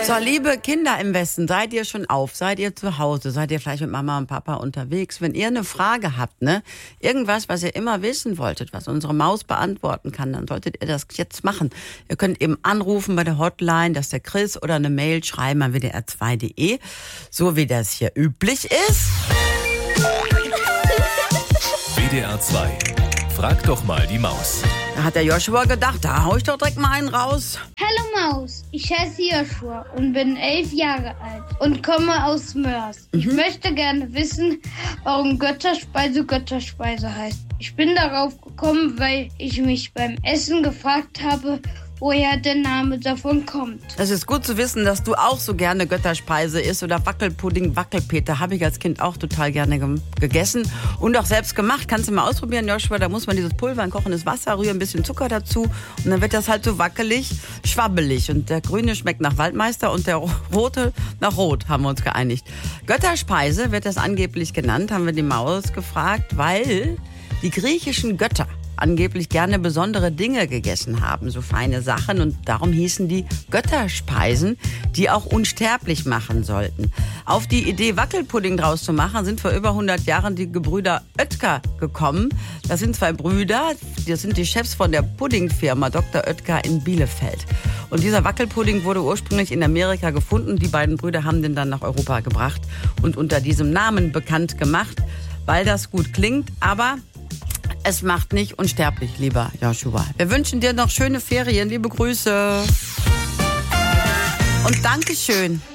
So, liebe Kinder im Westen, seid ihr schon auf? Seid ihr zu Hause? Seid ihr vielleicht mit Mama und Papa unterwegs? Wenn ihr eine Frage habt, irgendwas, was ihr immer wissen wolltet, was unsere Maus beantworten kann, dann solltet ihr das jetzt machen. Ihr könnt eben anrufen bei der Hotline, das ist der Chris, oder eine Mail schreiben an wdr2.de, so wie das hier üblich ist. WDR 2. Frag doch mal die Maus. Da hat der Joshua gedacht, da hau ich doch direkt mal einen raus. Hallo Maus, ich heiße Joshua und bin 11 Jahre alt und komme aus Mörs. Ich möchte gerne wissen, warum Götterspeise Götterspeise heißt. Ich bin darauf gekommen, weil ich mich beim Essen gefragt habe, woher der Name davon kommt. Es ist gut zu wissen, dass du auch so gerne Götterspeise isst oder Wackelpudding, Wackelpeter. Habe ich als Kind auch total gerne gegessen und auch selbst gemacht. Kannst du mal ausprobieren, Joshua. Da muss man dieses Pulver in kochendes Wasser rühren, ein bisschen Zucker dazu und dann wird das halt so wackelig, schwabbelig. Und der grüne schmeckt nach Waldmeister und der rote nach Rot, haben wir uns geeinigt. Götterspeise wird das angeblich genannt, haben wir die Maus gefragt, weil die griechischen Götter angeblich gerne besondere Dinge gegessen haben, so feine Sachen, und darum hießen die Götterspeisen, die auch unsterblich machen sollten. Auf die Idee, Wackelpudding draus zu machen, sind vor über 100 Jahren die Gebrüder Oetker gekommen. Das sind zwei Brüder, das sind die Chefs von der Puddingfirma Dr. Oetker in Bielefeld. Und dieser Wackelpudding wurde ursprünglich in Amerika gefunden. Die beiden Brüder haben den dann nach Europa gebracht und unter diesem Namen bekannt gemacht, weil das gut klingt, aber es macht nicht unsterblich, lieber Joshua. Wir wünschen dir noch schöne Ferien. Liebe Grüße. Und Dankeschön.